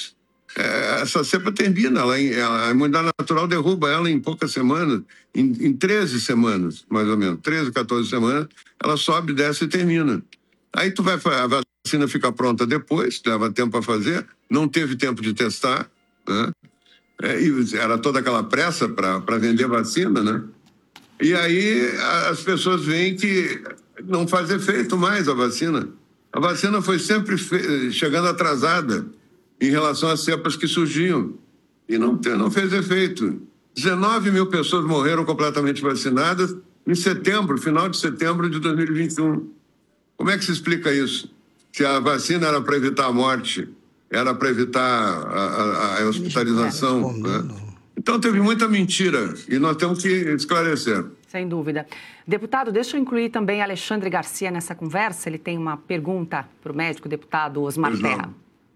é, essa cepa termina, ela, ela, a imunidade natural derruba ela em poucas semanas, em, em treze semanas, mais ou menos, treze, quatorze semanas, ela sobe, desce e termina. Aí tu vai, a vacina fica pronta depois, leva tempo para fazer, não teve tempo de testar, né? É, e era toda aquela pressa para vender vacina, né? E aí as pessoas veem que não faz efeito mais a vacina. A vacina foi sempre fe... chegando atrasada em relação às cepas que surgiam. E não, não fez efeito. dezenove mil pessoas morreram completamente vacinadas em setembro, final de setembro de dois mil e vinte e um. Como é que se explica isso? Se a vacina era para evitar a morte, era para evitar a, a, a hospitalização, né? Então teve muita mentira e nós temos que esclarecer. Sem dúvida. Deputado, deixa eu incluir também Alexandre Garcia nessa conversa. Ele tem uma pergunta para o médico deputado Osmar Terra.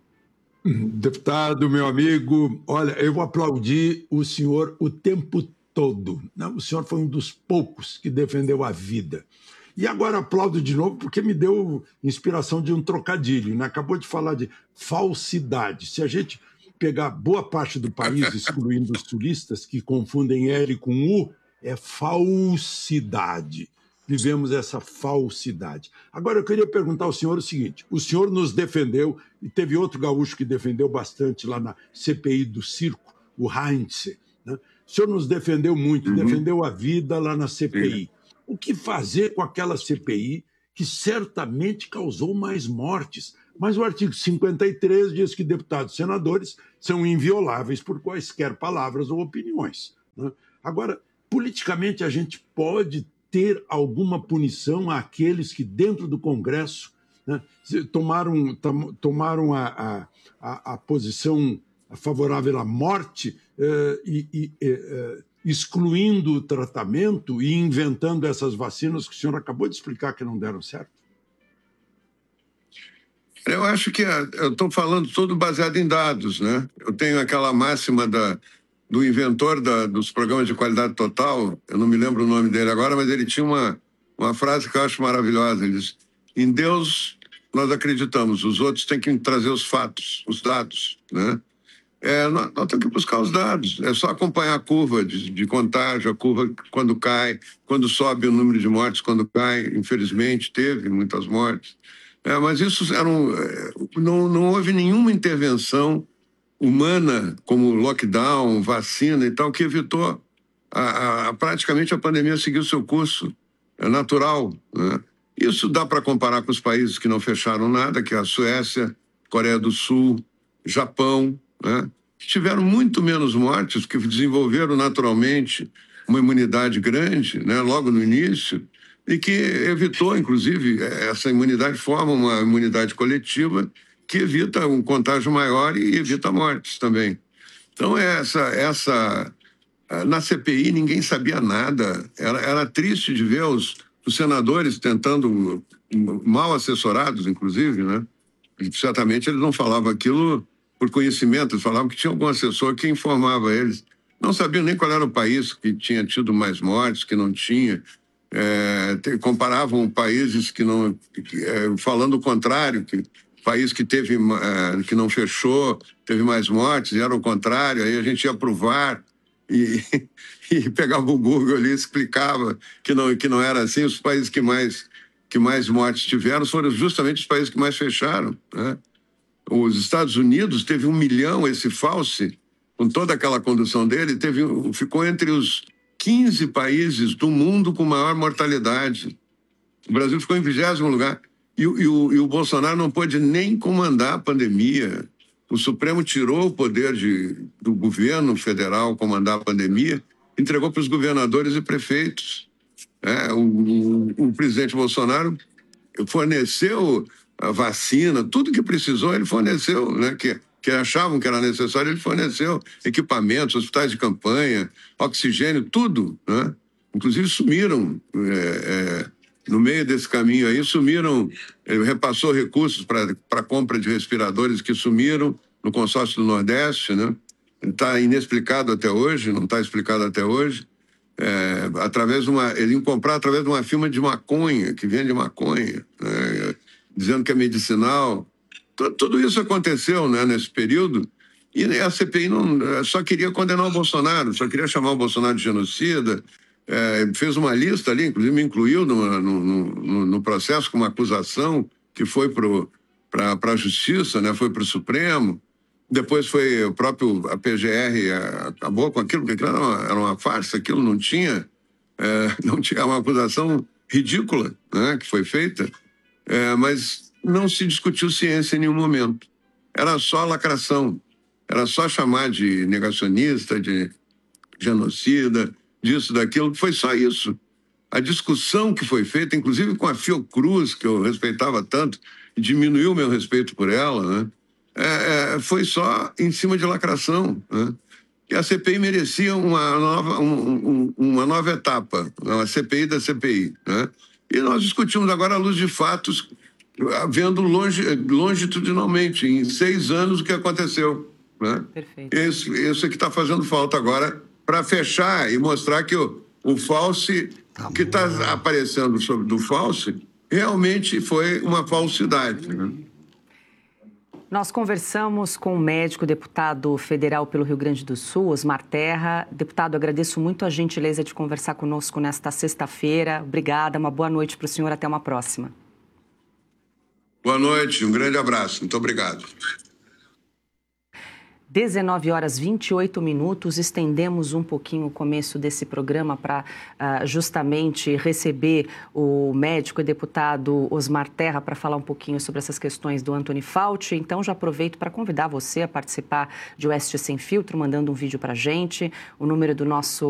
Deputado, meu amigo, olha, eu aplaudi o senhor o tempo todo. O senhor foi um dos poucos que defendeu a vida. E agora aplaudo de novo porque me deu inspiração de um trocadilho, né? Acabou de falar de falsidade. Se a gente pegar boa parte do país, excluindo os turistas, que confundem L com U, é falsidade. Vivemos essa falsidade. Agora, eu queria perguntar ao senhor o seguinte: o senhor nos defendeu, e teve outro gaúcho que defendeu bastante lá na C P I do circo, o Heinz, né? O senhor nos defendeu muito, uhum. defendeu a vida lá na C P I. Sim. O que fazer com aquela C P I que certamente causou mais mortes? Mas o artigo cinquenta e três diz que deputados e senadores são invioláveis por quaisquer palavras ou opiniões, né? Agora, politicamente, a gente pode ter alguma punição àqueles que, dentro do Congresso, né, tomaram, tomaram a, a, a, a posição favorável à morte eh, e, e eh, excluindo o tratamento e inventando essas vacinas que o senhor acabou de explicar que não deram certo? Eu acho que eu estou falando tudo baseado em dados, né? Eu tenho aquela máxima da, do inventor da, dos programas de qualidade total, eu não me lembro o nome dele agora, mas ele tinha uma, uma frase que eu acho maravilhosa. Ele diz: em Deus nós acreditamos, os outros têm que trazer os fatos, os dados, né? É, nós, nós temos que buscar os dados, é só acompanhar a curva de, de contágio, a curva quando cai, quando sobe o número de mortes, quando cai, infelizmente teve muitas mortes. É, mas isso era um, não, não houve nenhuma intervenção humana, como lockdown, vacina e tal, que evitou a, a, a, praticamente a pandemia seguir o seu curso é natural, né? Isso dá para comparar com os países que não fecharam nada, que é a Suécia, Coreia do Sul, Japão, né? Que tiveram muito menos mortes, que desenvolveram naturalmente uma imunidade grande, né, logo no início, e que evitou, inclusive, essa imunidade forma uma imunidade coletiva que evita um contágio maior e evita mortes também. Então, essa, essa na C P I ninguém sabia nada. Era, era triste de ver os, os senadores tentando, mal assessorados, inclusive, né? E, certamente eles não falavam aquilo por conhecimento, eles falavam que tinha algum assessor que informava eles. Não sabiam nem qual era o país que tinha tido mais mortes, que não tinha. É, te, comparavam países que não, que, é, falando o contrário, que país que teve, é, que não fechou, teve mais mortes, e era o contrário. Aí a gente ia provar e, e pegava o Google ali e explicava que não, que não era assim. Os países que mais, que mais mortes tiveram foram justamente os países que mais fecharam, né? Os Estados Unidos teve um milhão, esse Fauci, com toda aquela condução dele, teve, ficou entre os quinze países do mundo com maior mortalidade. O Brasil ficou em vigésimo lugar. E, e, o, e o Bolsonaro não pôde nem comandar a pandemia. O Supremo tirou o poder de, do governo federal comandar a pandemia, entregou para os governadores e prefeitos. É, o, o, o presidente Bolsonaro forneceu a vacina, tudo que precisou ele forneceu, né? Que, que achavam que era necessário, ele forneceu equipamentos, hospitais de campanha, oxigênio, tudo, né? Inclusive sumiram, é, é, no meio desse caminho aí, sumiram, ele repassou recursos para a compra de respiradores que sumiram no consórcio do Nordeste, né? Está inexplicado até hoje, não está explicado até hoje. É, através de uma, ele ia comprar através de uma firma de maconha, que vende maconha, né? Dizendo que é medicinal. Tudo isso aconteceu, né, nesse período, E a C P I não, só queria condenar o Bolsonaro, só queria chamar o Bolsonaro de genocida, é, fez uma lista ali, inclusive me incluiu no, no, no, no processo com uma acusação que foi para a Justiça, né, foi para o Supremo. Depois foi o próprio a P G R, acabou com aquilo, porque aquilo era uma, era uma farsa, aquilo não tinha, é, não tinha uma acusação ridícula, né, que foi feita, é, mas não se discutiu ciência em nenhum momento. Era só lacração, era só chamar de negacionista, de genocida, disso, daquilo, foi só isso. A discussão que foi feita, inclusive com a Fiocruz, que eu respeitava tanto, diminuiu meu respeito por ela, né? É, é, foi só em cima de lacração, né? E a C P I merecia uma nova, um, um, uma nova etapa, a C P I da C P I, né? E nós discutimos agora à luz de fatos, vendo longe, longitudinalmente, em seis anos, o que aconteceu, né? Perfeito. Isso, isso é que está fazendo falta agora para fechar e mostrar que o, o false, o que está aparecendo sobre, do false, realmente foi uma falsidade, né? Nós conversamos com o médico deputado federal pelo Rio Grande do Sul, Osmar Terra. Deputado, agradeço muito a gentileza de conversar conosco nesta sexta-feira. Obrigada, uma boa noite para o senhor, até uma próxima. Boa noite, um grande abraço, muito obrigado. dezenove horas e vinte e oito minutos, estendemos um pouquinho o começo desse programa para uh, justamente receber o médico e deputado Osmar Terra para falar um pouquinho sobre essas questões do Anthony Fauci. Então, já aproveito para convidar você a participar de Oeste Sem Filtro, mandando um vídeo para a gente. O número do nosso